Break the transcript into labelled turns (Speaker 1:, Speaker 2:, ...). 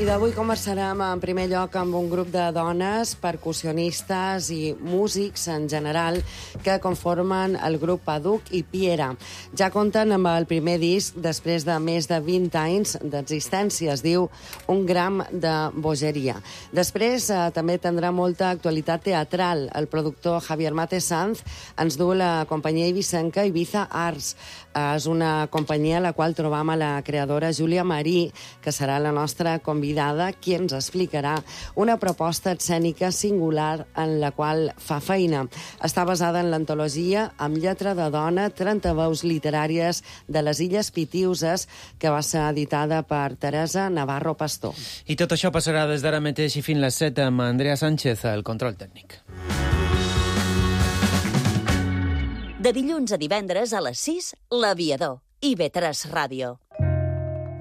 Speaker 1: I d'avui conversarem en primer lloc amb un grup de dones, percussionistes i músics en general que conformen el grup Paduc i Piera. Ja compten amb el primer disc després de més de 20 anys d'existència. Es diu Un gram de bogeria. Després també tindrà molta actualitat teatral. El productor Javier Mate Sanz ens du la companyia eivissenca Ibiza Arts. És una companyia a la qual trobam a la creadora Júlia Marí, que serà la nostra convidada, qui ens explicarà una proposta escènica singular en la qual fa feina. Està basada en l'antologia Amb lletra de dona, 30 veus literàries de les Illes Pitiüses, que va ser editada per Teresa Navarro Pastor.
Speaker 2: I tot això passarà des d'ara mateix i fins les 7 amb Andrea Sánchez, al control tècnic.
Speaker 3: De dilluns a divendres a les 6, L'Aviador, IB3 Ràdio.